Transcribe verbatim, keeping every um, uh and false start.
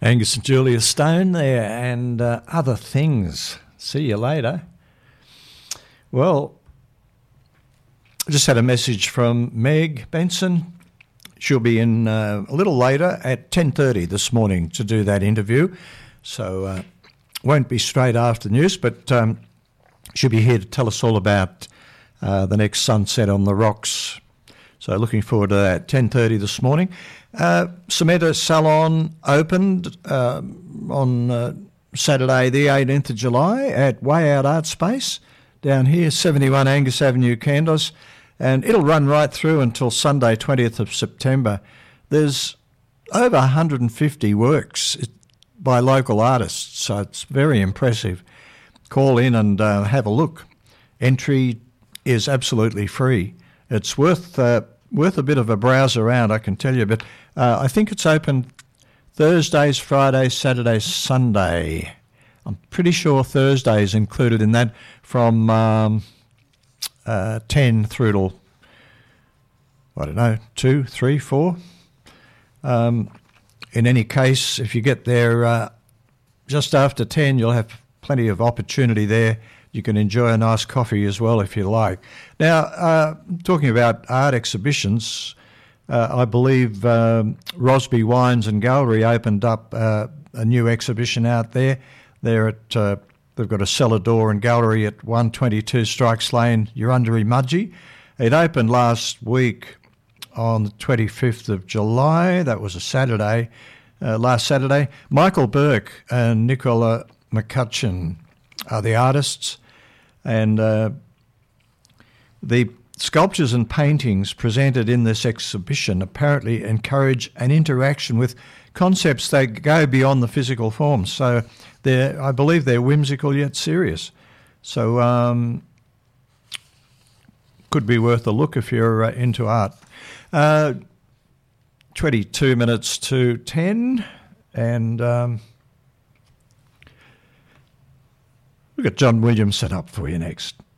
Angus and Julia Stone there, and uh, Other Things. See you later. Well, I just had a message from Meg Benson. She'll be in uh, a little later at ten thirty this morning to do that interview. So uh, won't be straight after the news, but um, she'll be here to tell us all about uh, the next Sunset on the Rocks. So looking forward to that, ten thirty this morning. Uh, Sameta Salon opened uh, on uh, Saturday the eighteenth of July at Way Out Art Space down here, seventy-one Angus Avenue, Kandos, and it'll run right through until Sunday twentieth of September. There's over one hundred fifty works by local artists, so it's very impressive. Call in and uh, have a look. Entry is absolutely free. It's worth uh, worth a bit of a browse around, I can tell you, but uh, I think it's open Thursdays, Fridays, Saturdays, Sunday. I'm pretty sure Thursday is included in that from um, uh, ten through till, I don't know, two, three, four. Um, in any case, if you get there uh, just after ten, you'll have plenty of opportunity there. You can enjoy a nice coffee as well if you like. Now, uh, talking about art exhibitions, uh, I believe um, Rosby Wines and Gallery opened up uh, a new exhibition out there. They're at, uh, they've got a cellar door and gallery at one twenty-two Strikes Lane, Urundari Mudgee. It opened last week on the twenty-fifth of July. That was a Saturday, uh, last Saturday. Michael Burke and Nicola McCutcheon are the artists, and uh, the sculptures and paintings presented in this exhibition apparently encourage an interaction with concepts that go beyond the physical forms. So they're, I believe they're whimsical yet serious. So um, could be worth a look if you're uh, into art. Uh, twenty-two minutes to ten, and um, we've got John Williams set up for you next.